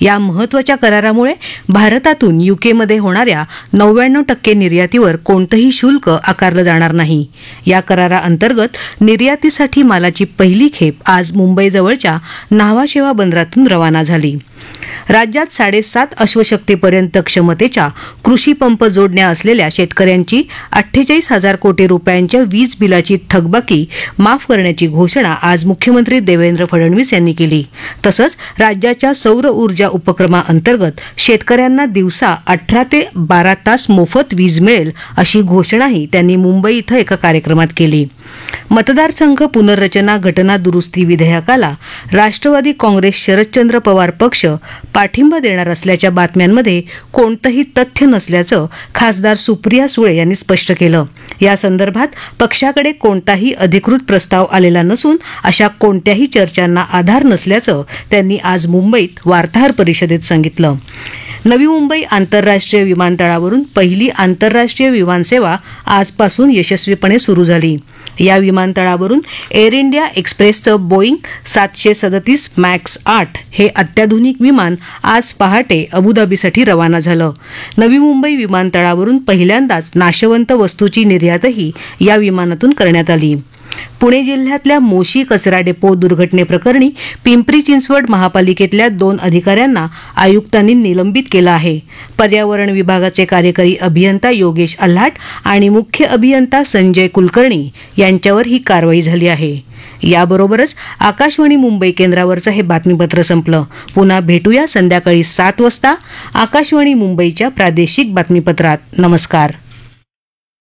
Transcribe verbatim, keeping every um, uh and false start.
या महत्त्वाच्या करारामुळे भारतातून युकेमध्ये होणाऱ्या नव्याण्णव टक्के निर्यातीवर कोणतंही शुल्क आकारलं जाणार नाही. या कराराअंतर्गत निर्यातीसाठी मालाची पहिली खेप आज मुंबईजवळच्या न्हावाशेवा बंदरातून रवाना झाली. राज्यात साडेसात अश्वशक्तीपर्यंत क्षमतेच्या कृषी पंप जोडण्या असलेल्या शेतकऱ्यांची अठ्ठेचाळीस हजार कोटी रुपयांच्या वीज बिलाची थकबाकी माफ करण्याची घोषणा आज मुख्यमंत्री देवेंद्र फडणवीस यांनी केली. तसंच राज्याच्या सौर ऊर्जा उपक्रमाअंतर्गत शेतकऱ्यांना दिवसा अठरा ते बारा तास मोफत वीज मिळेल अशी घोषणाही त्यांनी मुंबई इथं एका कार्यक्रमात केली. मतदारसंघ पुनर्रचना घटना दुरुस्ती विधेयकाला राष्ट्रवादी काँग्रेस शरदचंद्र पवार पक्ष पाठिंबा देणार असल्याच्या बातम्यांमध्ये कोणतंही तथ्य नसल्याचं खासदार सुप्रिया सुळे यांनी स्पष्ट केलं. या संदर्भात पक्षाकडे कोणताही अधिकृत प्रस्ताव आलेला नसून अशा कोणत्याही चर्चांना आधार नसल्याचं त्यांनी आज मुंबईत वार्ताहर परिषदेत सांगितलं. नवी मुंबई आंतरराष्ट्रीय विमानतळावरून पहिली आंतरराष्ट्रीय विमानसेवा आजपासून यशस्वीपणे सुरू झाली. या विमानतळावरून एअर इंडिया एक्सप्रेसचं बोईंग सातशे सदतीस मॅक्स आठ हे अत्याधुनिक विमान आज पहाटे अबुधाबीसाठी रवाना झालं. नवी मुंबई विमानतळावरून पहिल्यांदाच नाशवंत वस्तूची निर्यातही या विमानातून करण्यात आली. पुणे जिल्ह्यातल्या मोशी कचरा डेपो दुर्घटनेप्रकरणी पिंपरी चिंचवड महापालिकेतल्या दोन अधिकाऱ्यांना आयुक्तांनी निलंबित केलं आहे. पर्यावरण विभागाचे कार्यकारी अभियंता योगेश अल्हाट आणि मुख्य अभियंता संजय कुलकर्णी यांच्यावर ही कारवाई झाली आहे. याबरोबरच आकाशवाणी मुंबई केंद्रावरचं हे बातमीपत्र संपलं. पुन्हा भेटूया संध्याकाळी सात वाजता आकाशवाणी मुंबईच्या प्रादेशिक बातमीपत्रात. नमस्कार.